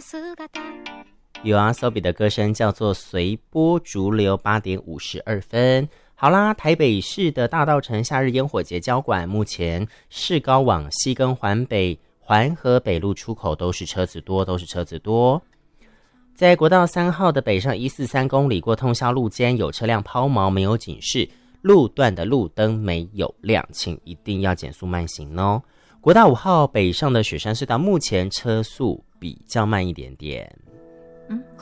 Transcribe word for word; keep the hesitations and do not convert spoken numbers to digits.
有啊，Sobi 的歌声叫做随波逐流，八点五十二分。好啦，台北市的大稻埕夏日烟火节交馆，目前市高往西跟环北环河北路出口都是车子多，都是车子多。在国道三号的北上一四三公里过通霄路间，有车辆抛锚，没有警示，路段的路灯没有亮，请一定要减速慢行哦。国道五号北上的雪山隧道，目前车速比较慢一点点。 嗯，